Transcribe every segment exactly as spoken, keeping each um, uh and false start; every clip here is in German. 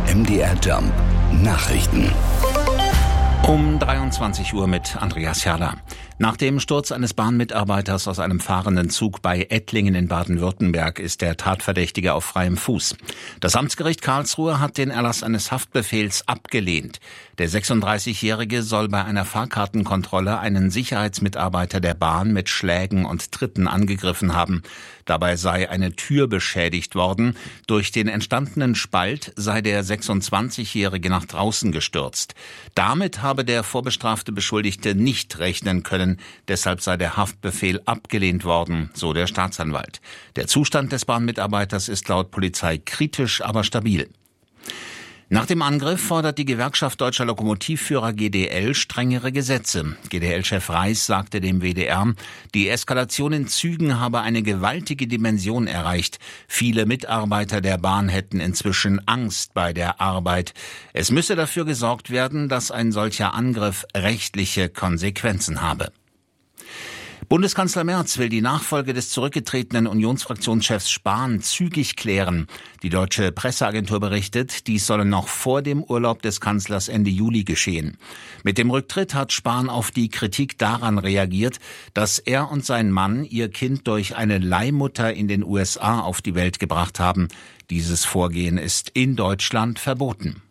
M D R Jump Nachrichten. Um dreiundzwanzig Uhr mit Andreas Herrler. Nach dem Sturz eines Bahnmitarbeiters aus einem fahrenden Zug bei Ettlingen in Baden-Württemberg ist der Tatverdächtige auf freiem Fuß. Das Amtsgericht Karlsruhe hat den Erlass eines Haftbefehls abgelehnt. Der sechsunddreißigjährige soll bei einer Fahrkartenkontrolle einen Sicherheitsmitarbeiter der Bahn mit Schlägen und Tritten angegriffen haben. Dabei sei eine Tür beschädigt worden. Durch den entstandenen Spalt sei der sechsundzwanzigjährige nach draußen gestürzt. Damit habe der vorbestrafte Beschuldigte nicht rechnen können. Deshalb sei der Haftbefehl abgelehnt worden, so der Staatsanwalt. Der Zustand des Bahnmitarbeiters ist laut Polizei kritisch, aber stabil. Nach dem Angriff fordert die Gewerkschaft Deutscher Lokomotivführer G D L strengere Gesetze. G D L-Chef Reis sagte dem W D R, die Eskalation in Zügen habe eine gewaltige Dimension erreicht. Viele Mitarbeiter der Bahn hätten inzwischen Angst bei der Arbeit. Es müsse dafür gesorgt werden, dass ein solcher Angriff rechtliche Konsequenzen habe. Bundeskanzler Merz will die Nachfolge des zurückgetretenen Unionsfraktionschefs Spahn zügig klären. Die deutsche Presseagentur berichtet, dies solle noch vor dem Urlaub des Kanzlers Ende Juli geschehen. Mit dem Rücktritt hat Spahn auf die Kritik daran reagiert, dass er und sein Mann ihr Kind durch eine Leihmutter in den U S A auf die Welt gebracht haben. Dieses Vorgehen ist in Deutschland verboten.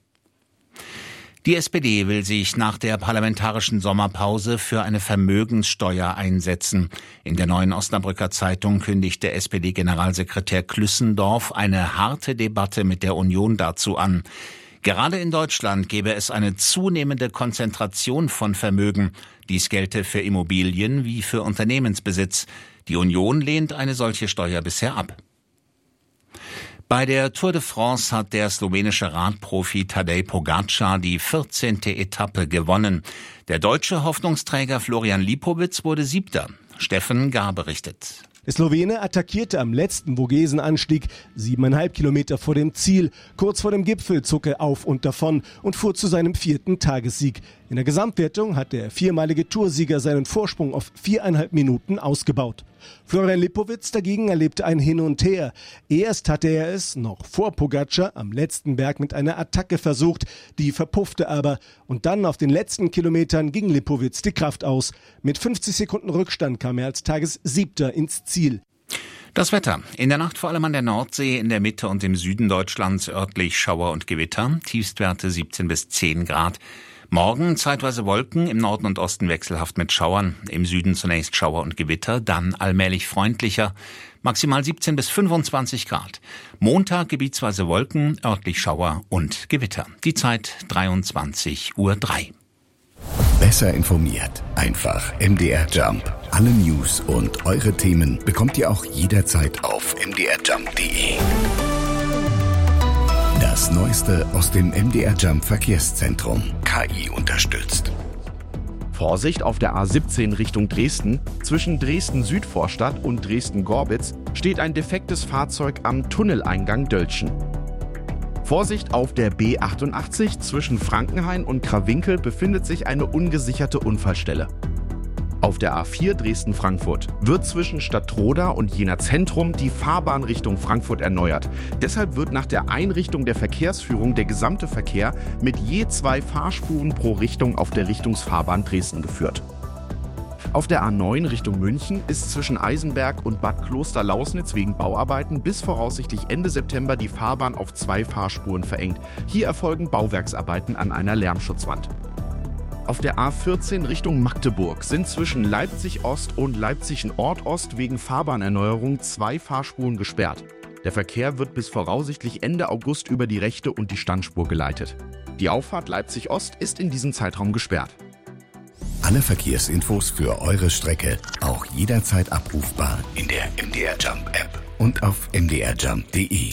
Die S P D will sich nach der parlamentarischen Sommerpause für eine Vermögenssteuer einsetzen. In der Neuen Osnabrücker Zeitung kündigte S P D-Generalsekretär Klüssendorf eine harte Debatte mit der Union dazu an. Gerade in Deutschland gäbe es eine zunehmende Konzentration von Vermögen. Dies gelte für Immobilien wie für Unternehmensbesitz. Die Union lehnt eine solche Steuer bisher ab. Bei der Tour de France hat der slowenische Radprofi Tadej Pogačar die vierzehnte Etappe gewonnen. Der deutsche Hoffnungsträger Florian Lipowitz wurde Siebter. Steffen Gar berichtet. Der Slowene attackierte am letzten Vogesenanstieg, siebeneinhalb Kilometer vor dem Ziel. Kurz vor dem Gipfel zog er auf und davon und fuhr zu seinem vierten Tagessieg. In der Gesamtwertung hat der viermalige Toursieger seinen Vorsprung auf viereinhalb Minuten ausgebaut. Florian Lipowitz dagegen erlebte ein Hin und Her. Erst hatte er es, noch vor Pogačar, am letzten Berg mit einer Attacke versucht. Die verpuffte aber. Und dann auf den letzten Kilometern ging Lipowitz die Kraft aus. Mit fünfzig Sekunden Rückstand kam er als Tagessiebter ins Ziel. Das Wetter. In der Nacht vor allem an der Nordsee, in der Mitte und im Süden Deutschlands örtlich Schauer und Gewitter. Tiefstwerte siebzehn bis zehn Grad. Morgen zeitweise Wolken, im Norden und Osten wechselhaft mit Schauern. Im Süden zunächst Schauer und Gewitter, dann allmählich freundlicher. Maximal siebzehn bis fünfundzwanzig Grad. Montag gebietsweise Wolken, örtlich Schauer und Gewitter. Die Zeit dreiundzwanzig Uhr drei. Besser informiert. Einfach M D R Jump. Alle News und eure Themen bekommt ihr auch jederzeit auf m d r jump punkt d e. Das Neueste aus dem M D R Jump Verkehrszentrum. K I unterstützt. Vorsicht auf der A siebzehn Richtung Dresden. Zwischen Dresden-Südvorstadt und Dresden-Gorbitz steht ein defektes Fahrzeug am Tunneleingang Dölzschen. Vorsicht auf der B achtundachtzig. Zwischen Frankenhain und Krawinkel befindet sich eine ungesicherte Unfallstelle. Auf der A vier Dresden-Frankfurt wird zwischen Stadtroda und Jena Zentrum die Fahrbahn Richtung Frankfurt erneuert. Deshalb wird nach der Einrichtung der Verkehrsführung der gesamte Verkehr mit je zwei Fahrspuren pro Richtung auf der Richtungsfahrbahn Dresden geführt. Auf der A neun Richtung München ist zwischen Eisenberg und Bad Kloster-Lausnitz wegen Bauarbeiten bis voraussichtlich Ende September die Fahrbahn auf zwei Fahrspuren verengt. Hier erfolgen Bauwerksarbeiten an einer Lärmschutzwand. Auf der A vierzehn Richtung Magdeburg sind zwischen Leipzig-Ost und Leipzig-Nord-Ost wegen Fahrbahnerneuerung zwei Fahrspuren gesperrt. Der Verkehr wird bis voraussichtlich Ende August über die rechte und die Standspur geleitet. Die Auffahrt Leipzig-Ost ist in diesem Zeitraum gesperrt. Alle Verkehrsinfos für eure Strecke auch jederzeit abrufbar in der M D R Jump App und auf m d r jump punkt d e.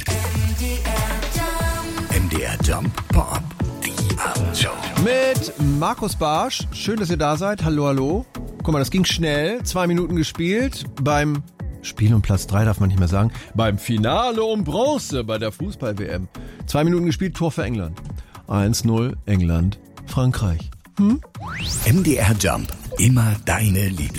M D R Jump Pop-up. Abendshow. Mit Markus Barsch. Schön, dass ihr da seid. Hallo, hallo. Guck mal, das ging schnell. Zwei Minuten gespielt. Beim Spiel um Platz drei darf man nicht mehr sagen. Beim Finale um Bronze bei der Fußball-W M. Zwei Minuten gespielt, Tor für England. eins null England, Frankreich. Hm? M D R Jump. Immer deine Lieblings.